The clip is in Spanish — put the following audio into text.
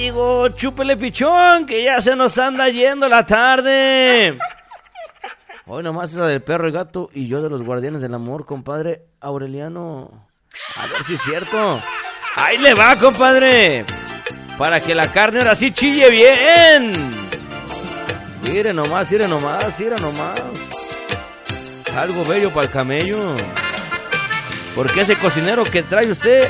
Digo, chúpele pichón, que ya se nos anda yendo la tarde. Hoy nomás esa del perro y gato y yo de los guardianes del amor, compadre Aureliano. A ver si es cierto. Ahí le va, compadre. Para que la carne ahora sí chille bien. Mire nomás, mire nomás, mire nomás. Algo bello para el camello. Porque ese cocinero que trae usted